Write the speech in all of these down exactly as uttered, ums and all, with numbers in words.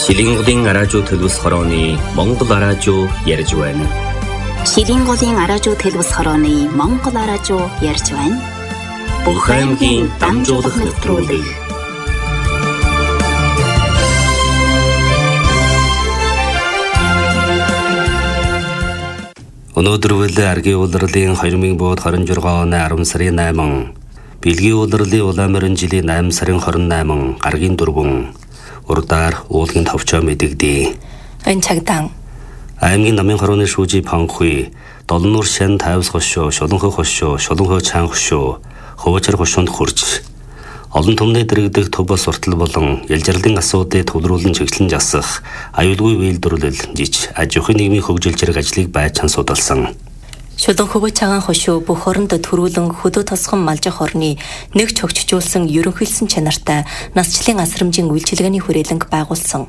Шилийн голын араажуу төлөвс хорооны Монгол араажуу ярьж байна. Шилийн голын араажуу төлөвс хорооны Монгол араажуу ярьж байна. Бүх аймгийн дамжуулах нэвтрүүлэг. Өнөөдөр үл аргийн улирлын хоёр мың двадцать шесть оны арван сарын найман, Бэлгийн улирлын Улаанморин жилийн найман сарын двадцать восемь гаргийн дөрвөн урдаар уулын товчоо мэдэгдээ. Энэ цагтаа аймгийн намын хорооны шүүжи Панхуй, Долнуур шан тайвс хошоо, Шуланхой хошоо, Шуланхой чаан хошоо, Хувачар хошоонд хурж олон түмний дэрэгдэх төв бас уртал болон ялжирлын асуудлыг төвлөрүүлэн чиглэн жасах аюулгүй үйлдвэрлэл жиж аж ахуйн нийгмийн хөгжил зэрэг ажлыг байцаан судалсан. Шуланхой чаан хошоо бүх оронд төрүүлэн хөдөө тосгон малжих орны нэг чогчжуулсан ерөнхийлсөн чанартай насчлалын асрамжийн үйлчилгээний хүрээлэнг байгуулсан.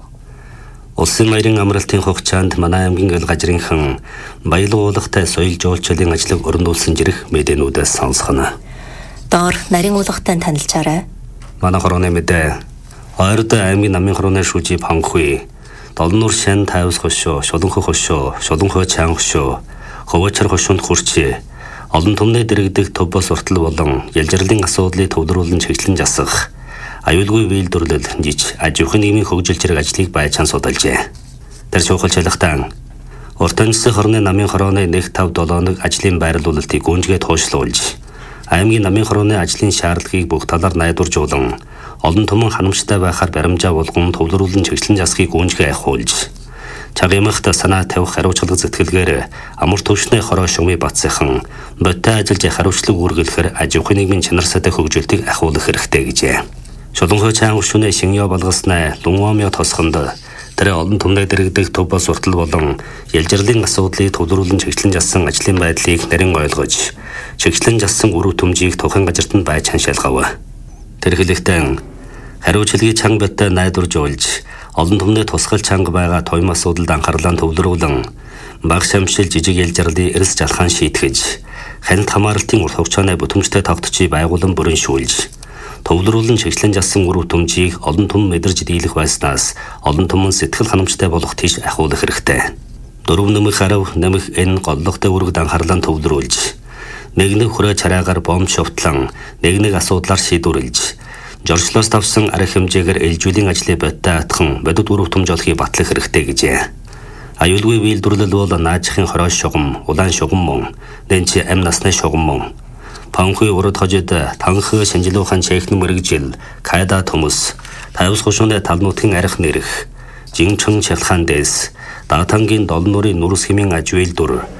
Улсын баярын амралтын хугацаанд манай аймгийн ил гажрынхан баялаг уулахтай соёл жуулчлалын ажлыг өрнүүлсэн жирэх мэдээнүүдээс сонсгоно. Доор нарийн уулахтай танилцаарай. Манай хорооны мэдээ. Ойрд аймгийн намын хорооны шүүжи Панхуй, Долнуур шан тайвс хошоо, Шуланхой хошоо, Шуланхой чаан хошоо, Хувачар хошоонд хурч олон түмний дэрэгдэх төв бас уртал болон ялжирлын асуудлыг төвлөрүүлэн чиглэн жасах аюулгүй үйлдвэрлэл жиж аж ахуйн нийгмийн хөгжил зэрэг ажлыг байцаан судалжээ. Тэр шуухал чалхтан уртан засаг хорны намын хорооны нэг тавь долооног ажлын байрлуулалтыг гүнжгээ туушлуулж аймгийн намын хорооны ажлын шаардлагыг бүх талаар найдваржуулан олон түмэн ханамжтай байхаар баримжаа болгон төвлөрүүлэн чиглэн засгийг гүнжгээ ахиулж Чагимахт санаа тавих хариуцлага зэтгэлгээр амар төвшний хороо шумын бацхан бодтой ажиллаж хариуцлага үргэлэхээр аж ахуйн нийгмийн чанар сайтай хөгжүүлэлтийг ахиулах хэрэгтэй гэжээ. Шуланхой чаан хошооны шингяа балгаснаа Лунгаамын тосгонд тэр олон түмний дэрэгдэх төв бас уртал болон ялжирлын асуудлыг төвлөрүүлэн чиглэн жассан ажлын байдлыг нарийн ойлгож чиглэн жассан үр төмжийг тухайн газарт нь байж ханшаалгав. Тэр хэлэхдээ хариуцлагыг чанга бодтой найдваржуулж олон түмний тусгал чанга байгаа туйм асуудалд анхаарлаа төвлөрүүлэн баг шамшил жижиг ялжирлын эрс жалхаан шийтгэж ханит хамааралтын урт хугацааны бүтэмжтэй тогтчий байгуулан бүрэншүүлж төвлөрүүлэн чиглэн жассан үр төмжийг олон түмэн мэдэрж дийлэх байснаас олон түмэн сэтгэл ханамжтай болох тийш ахиулах хэрэгтэй. Дөрөв нэмэх арав нэмэх энэ голлогтой үргд анхаарлаа төвлөрүүлж нэг нэг хүрээ чараагаар бомб шувтлан нэг нэг асуудлаар шийдвэрлэж Жорчлоос тавсан арга хэмжээгээр ээлжүүлэн ажлыг бодтой атхан бодит үр төмж олохыг батлах хэрэгтэй гэжээ. Аюулгүй үйлдвэрлэл бол наажихын хороо шугам, улаан шугам мөн, нэнчи ам насны шугам мөн. Панхуй урд хожид танх шинжилуухан чехн мэрэгжил, кайда төмөс, тайвс хошооны тал нутгийн арх нэрх, жинчэн шалхаан дэс, даатангийн долнуурын нүрс хэмээн аж үйлдвэр